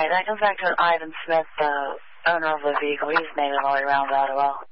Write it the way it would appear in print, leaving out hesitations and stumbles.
that comes back to Ivan Smith, the owner of the vehicle. He's made it all the way around rather well.